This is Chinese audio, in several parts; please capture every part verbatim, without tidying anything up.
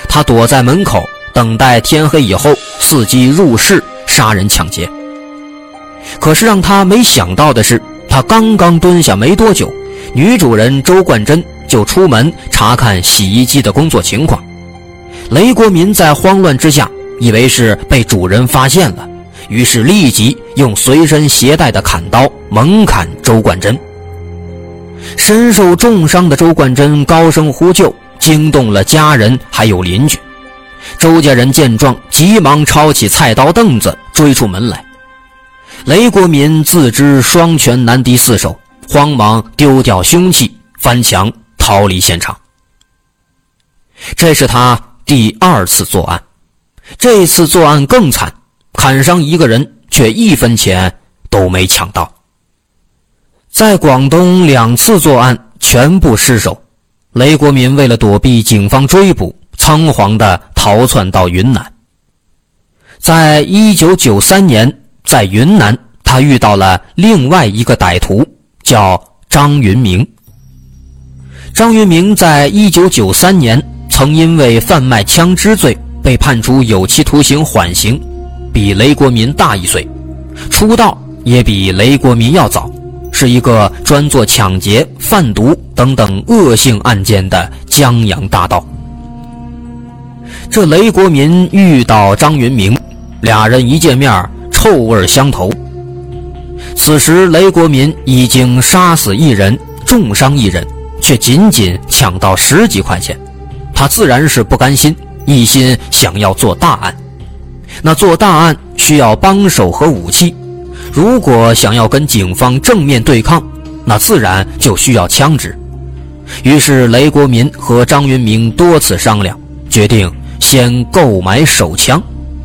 他躲在门口，等待天黑以后伺机入室杀人抢劫。可是让他没想到的是，他刚刚蹲下没多久，女主人周冠珍就出门查看洗衣机的工作情况。雷国民在慌乱之下，以为是被主人发现了，于是立即用随身携带的砍刀猛砍周冠珍。身受重伤的周冠珍高声呼救，惊动了家人还有邻居。周家人见状，急忙抄起菜刀凳子追出门来。雷国民自知双拳难敌四手，慌忙丢掉凶器，翻墙逃离现场。这是他第二次作案，这次作案更惨，砍伤一个人，却一分钱都没抢到。在广东两次作案全部失手，雷国民为了躲避警方追捕，仓皇地逃窜到云南。在一九九三年，在云南他遇到了另外一个歹徒，叫张云明。张云明在一九九三年曾因为贩卖枪支罪被判处有期徒刑缓刑，比雷国民大一岁，出道也比雷国民要早，是一个专做抢劫、贩毒等等恶性案件的江洋大盗。这雷国民遇到张云明，俩人一见面臭味相投。此时雷国民已经杀死一人，重伤一人，却仅仅抢到十几块钱，他自然是不甘心，一心想要做大案。那做大案需要帮手和武器，如果想要跟警方正面对抗，那自然就需要枪支。于是雷国民和张云明多次商量，决定先购买手枪。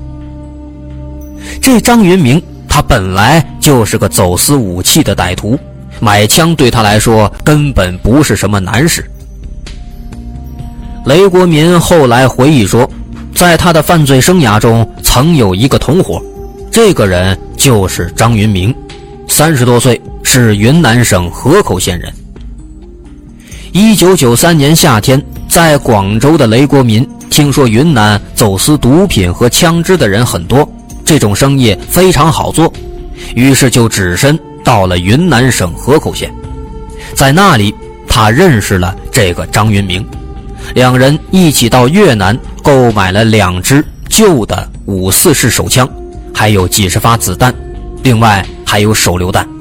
这张云明他本来就是个走私武器的歹徒，买枪对他来说根本不是什么难事。雷国民后来回忆说，在他的犯罪生涯中曾有一个同伙，这个人就是张云明，三十多岁，是云南省河口县人。一九九三年夏天，在广州的雷国民听说云南走私毒品和枪支的人很多，这种生意非常好做，于是就只身到了云南省河口县。在那里他认识了这个张云明，两人一起到越南购买了两支旧的五四式手枪，还有几十发子弹，另外还有手榴弹。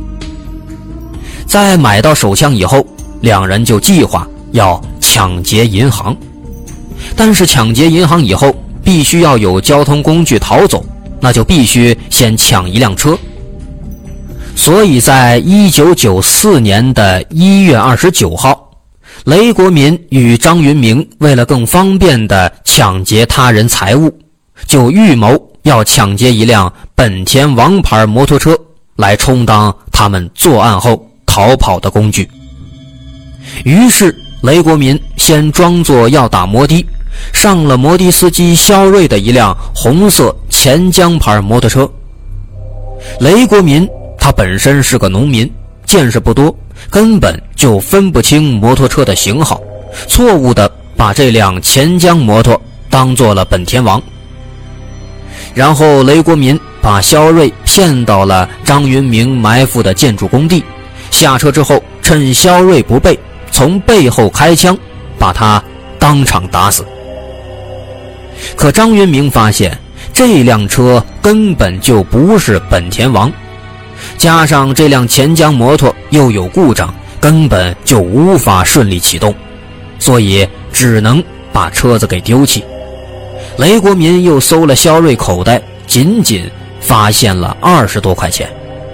在买到手枪以后，两人就计划要抢劫银行，但是抢劫银行以后必须要有交通工具逃走，那就必须先抢一辆车。所以在一九九四年的一月二十九号，雷国民与张云明为了更方便地抢劫他人财物，就预谋要抢劫一辆本田王牌摩托车，来充当他们作案后逃跑的工具。于是雷国民先装作要打摩的，上了摩的司机肖瑞的一辆红色钱江牌摩托车。雷国民他本身是个农民，见识不多，根本就分不清摩托车的型号，错误地把这辆钱江摩托当做了本田王。然后雷国民把肖瑞骗到了张云明埋伏的建筑工地，下车之后趁肖瑞不备，从背后开枪把他当场打死。可张云明发现这辆车根本就不是本田王，加上这辆钱江摩托又有故障，根本就无法顺利启动，所以只能把车子给丢弃。雷国民又搜了肖瑞口袋，仅仅发现了二十多块钱。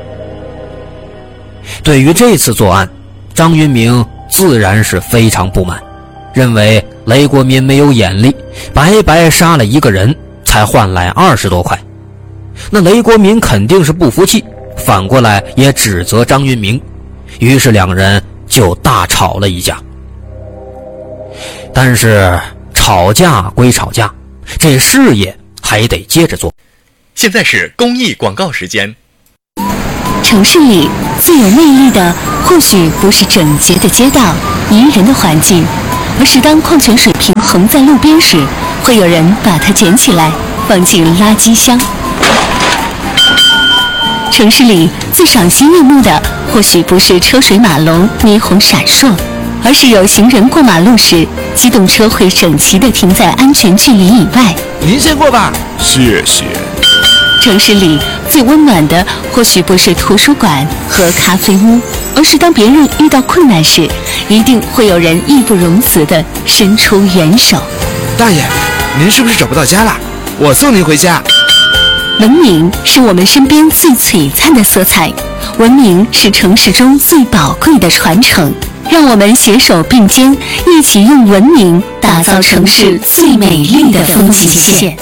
对于这次作案，张云明自然是非常不满，认为雷国民没有眼力，白白杀了一个人才换来二十多块。那雷国民肯定是不服气，反过来也指责张云明，于是两人就大吵了一架。但是吵架归吵架，这事业还得接着做。 现在是公益广告时间。 城市里最有魅力的或许不是整洁的街道、宜人的环境，而是当矿泉水瓶后桶在路边时，会有人把它捡起来放进垃圾箱。城市里最赏心悦目的，或许不是车水马龙、霓虹闪烁，而是有行人过马路时，机动车会整齐地停在安全距离以外。 您先过吧，谢谢。 城市里最温暖的，或许不是图书馆和咖啡屋，而是当别人遇到困难时，一定会有人义不容辞地伸出援手。 大爷，您是不是找不到家了？我送您回家。 文明是我们身边最璀璨的色彩，文明是城市中最宝贵的传承。让我们携手并肩，一起用文明打造城市最美丽的风景线。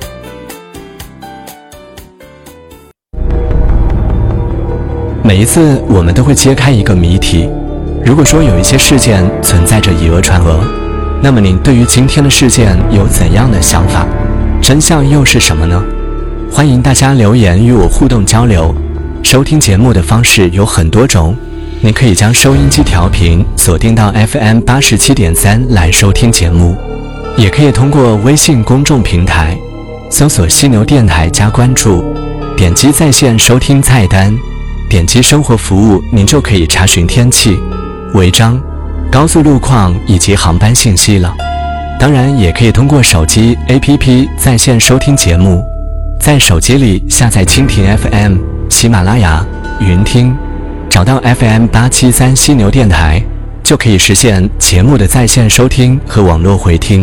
每一次我们都会揭开一个谜题，如果说有一些事件存在着以讹传讹，那么您对于今天的事件有怎样的想法？真相又是什么呢？欢迎大家留言与我互动交流。收听节目的方式有很多种，您可以将收音机调频锁定到 F M 八十七点三 来收听节目，也可以通过微信公众平台搜索犀牛电台加关注，点击在线收听菜单，点击生活服务，您就可以查询天气、违章、高速路况以及航班信息了。当然也可以通过手机 A P P 在线收听节目，在手机里下载蜻蜓 F M、 喜马拉雅、云听，找到 F M 八七三犀牛电台，就可以实现节目的在线收听和网络回听。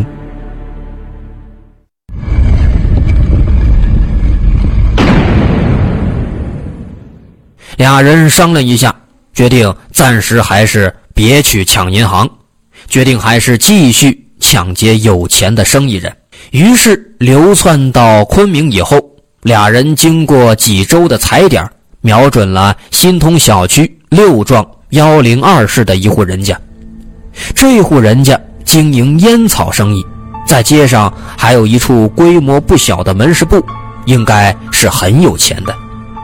俩人商量一下，决定暂时还是别去抢银行，决定还是继续抢劫有钱的生意人。于是流窜到昆明以后，俩人经过几周的踩点，瞄准了新通小区六幢一零二室的一户人家。这户人家经营烟草生意，在街上还有一处规模不小的门市部，应该是很有钱的。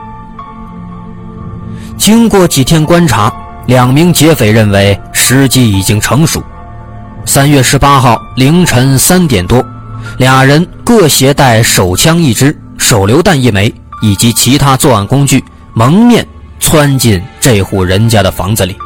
经过几天观察，两名劫匪认为时机已经成熟。三月十八号凌晨三点多，俩人各携带手枪一支、手榴弹一枚以及其他作案工具，蒙面窜进这户人家的房子里。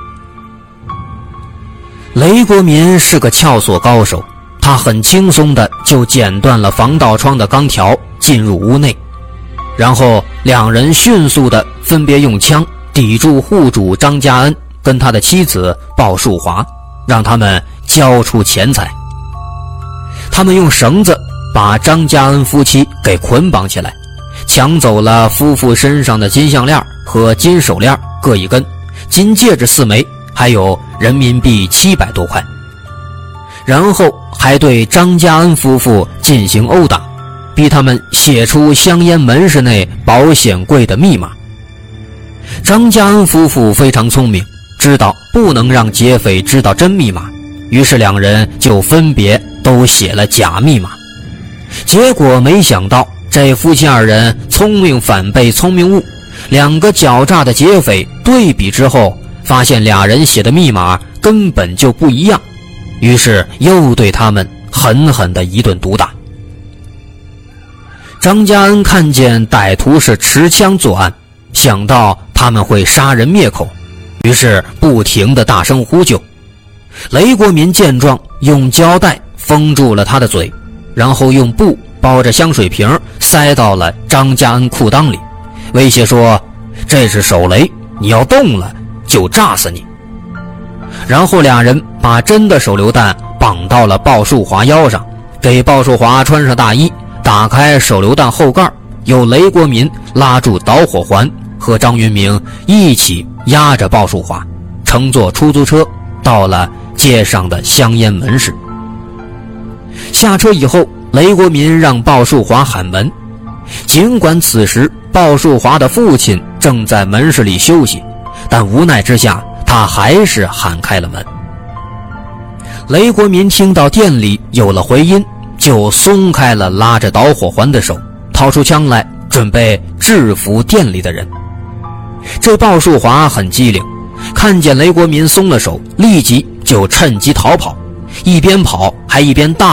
雷国民是个撬锁高手，他很轻松地就剪断了防盗窗的钢条，进入屋内。然后两人迅速地分别用枪抵住户主张家恩跟他的妻子鲍树华，让他们交出钱财。他们用绳子把张家恩夫妻给捆绑起来，抢走了夫妇身上的金项链和金手链各一根，金戒指四枚，还有人民币七百多块。然后还对张家恩夫妇进行殴打，逼他们写出香烟门市内保险柜的密码。张家恩夫妇非常聪明，知道不能让劫匪知道真密码，于是两人就分别都写了假密码。结果没想到这夫妻二人聪明反被聪明误，两个狡诈的劫匪对比之后，发现俩人写的密码根本就不一样，于是又对他们狠狠的一顿毒打。张家恩看见歹徒是持枪作案，想到他们会杀人灭口，于是不停地大声呼救。雷国民见状，用胶带封住了他的嘴，然后用布包着香水瓶塞到了张家恩裤裆里，威胁说：“这是手雷，你要动了就炸死你。”然后俩人把真的手榴弹绑到了鲍树华腰上，给鲍树华穿上大衣，打开手榴弹后盖，由雷国民拉住导火环，和张云明一起押着鲍树华，乘坐出租车到了街上的香烟门市。下车以后，雷国民让鲍树华喊门，尽管此时鲍树华的父亲正在门市里休息，但无奈之下他还是喊开了门。雷国民听到店里有了回音，就松开了拉着导火环的手，掏出枪来准备制服店里的人。这鲍树华很机灵，看见雷国民松了手，立即就趁机逃跑，一边跑还一边大